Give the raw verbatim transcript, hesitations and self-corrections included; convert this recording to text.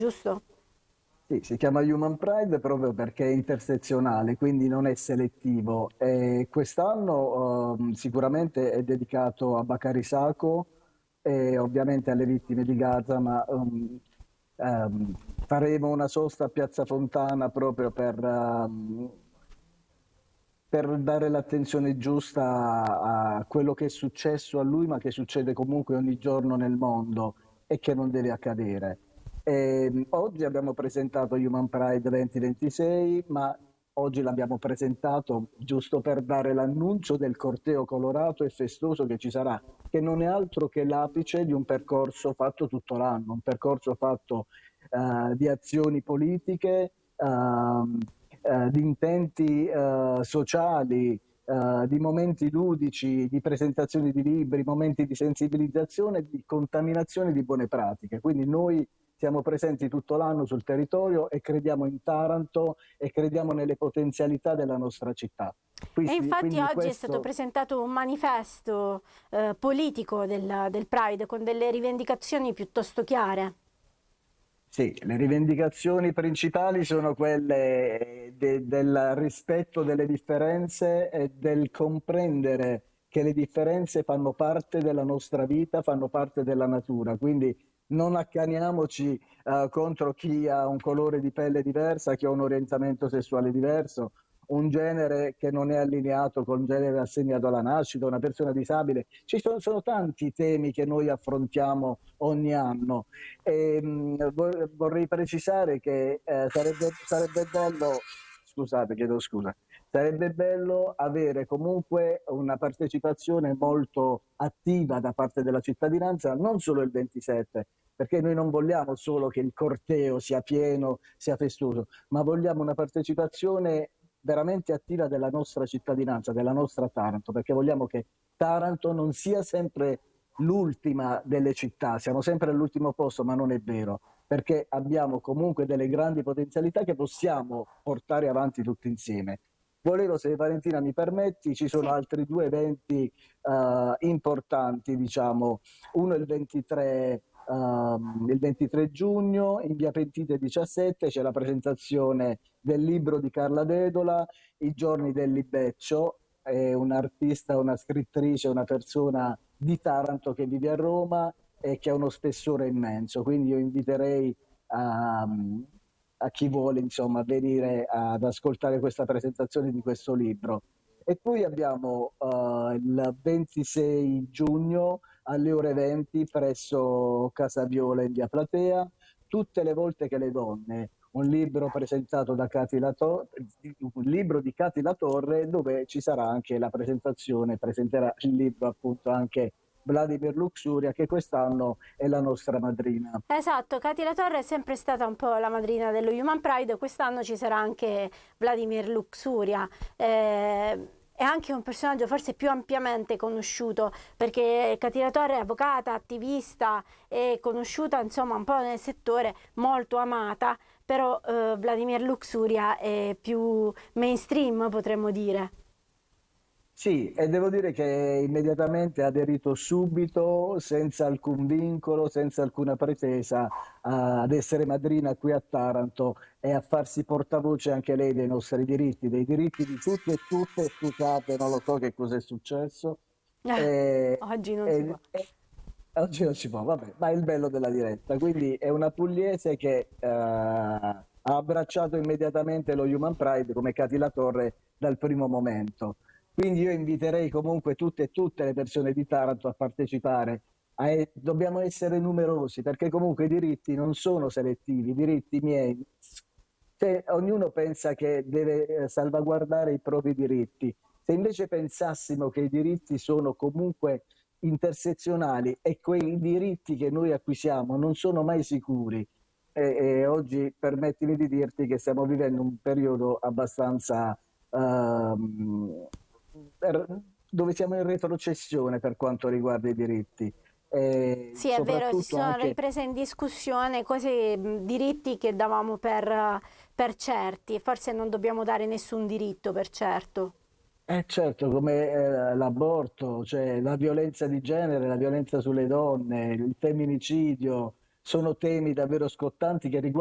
giusto? Sì, si chiama Human Pride proprio perché è intersezionale, quindi non è selettivo. E quest'anno ehm, sicuramente è dedicato a Bakary Sacco e ovviamente alle vittime di Gaza, ma ehm, ehm, faremo una sosta a Piazza Fontana proprio per, ehm, per dare l'attenzione giusta a, a quello che è successo a lui, ma che succede comunque ogni giorno nel mondo e che non deve accadere. Ehm, oggi abbiamo presentato Human Pride duemilaventisei, ma oggi l'abbiamo presentato giusto per dare l'annuncio del corteo colorato e festoso che ci sarà, che non è altro che l'apice di un percorso fatto tutto l'anno, un percorso fatto eh, di azioni politiche, ehm, eh, di intenti eh, sociali, eh, di momenti ludici, di presentazioni di libri, momenti di sensibilizzazione, di contaminazione di buone pratiche. Quindi noi siamo presenti tutto l'anno sul territorio e crediamo in Taranto e crediamo nelle potenzialità della nostra città. E Quindi, infatti quindi oggi è stato questo presentato un manifesto eh, politico del, del Pride con delle rivendicazioni piuttosto chiare. sì, le rivendicazioni principali sono quelle de- del rispetto delle differenze e del comprendere che le differenze fanno parte della nostra vita, fanno parte della natura, quindi non accaniamoci eh, contro chi ha un colore di pelle diversa, chi ha un orientamento sessuale diverso, un genere che non è allineato con il genere assegnato alla nascita, una persona disabile. Ci sono, sono tanti temi che noi affrontiamo ogni anno. E, mh, vor- vorrei precisare che eh, sarebbe, sarebbe bello, scusate, chiedo scusa, sarebbe bello avere comunque una partecipazione molto attiva da parte della cittadinanza, non solo il ventisette, perché noi non vogliamo solo che il corteo sia pieno, sia festoso, ma vogliamo una partecipazione veramente attiva della nostra cittadinanza, della nostra Taranto, perché vogliamo che Taranto non sia sempre l'ultima delle città, siamo sempre all'ultimo posto, ma non è vero, perché abbiamo comunque delle grandi potenzialità che possiamo portare avanti tutti insieme. Volevo, se Valentina mi permetti, ci sono Sì. altri due eventi eh, importanti, diciamo, uno il ventitré, ehm, il ventitré giugno, in via Pentite diciassette c'è la presentazione del libro di Carla Dedola, I giorni del Libeccio, è un'artista, una scrittrice, una persona di Taranto che vive a Roma e che ha uno spessore immenso. Quindi io inviterei a, a chi vuole, insomma, venire ad ascoltare questa presentazione di questo libro. E poi abbiamo eh, il ventisei giugno alle ore venti presso Casa Viola in via Platea, tutte le volte che le donne, un libro presentato da Cati Latorre, un libro di Cati Latorre dove ci sarà anche la presentazione, presenterà il libro appunto anche Vladimir Luxuria che quest'anno è la nostra madrina. Esatto, Katy La Torre è sempre stata un po' la madrina dello Human Pride, quest'anno ci sarà anche Vladimir Luxuria. Eh, è anche un personaggio forse più ampiamente conosciuto perché Katy La Torre è avvocata, attivista, è conosciuta insomma un po' nel settore, molto amata, però eh, Vladimir Luxuria è più mainstream potremmo dire. Sì, e devo dire che immediatamente ha aderito subito, senza alcun vincolo, senza alcuna pretesa, a- ad essere madrina qui a Taranto e a farsi portavoce anche lei dei nostri diritti, dei diritti di tutti e tutte. Scusate, non lo so che cosa è successo. Eh, E, oggi non si può. e- e- oggi non si può, vabbè, ma è il bello della diretta. Quindi è una pugliese che eh, ha abbracciato immediatamente lo Human Pride come Cati La Torre dal primo momento. Quindi io inviterei comunque tutte e tutte le persone di Taranto a partecipare. A e- dobbiamo essere numerosi perché comunque i diritti non sono selettivi, i diritti miei. Se ognuno pensa che deve eh, salvaguardare i propri diritti, se invece pensassimo che i diritti sono comunque intersezionali e quei diritti che noi acquisiamo non sono mai sicuri, e, e oggi permettimi di dirti che stiamo vivendo un periodo abbastanza ehm, per- dove siamo in retrocessione per quanto riguarda i diritti e Sì, è vero, si soprattutto sono anche. riprese in discussione cose, mh, diritti che davamo per, per certi e forse non dobbiamo dare nessun diritto per certo. Eh certo, come eh, l'aborto, cioè la violenza di genere, la violenza sulle donne, il femminicidio, sono temi davvero scottanti che riguardano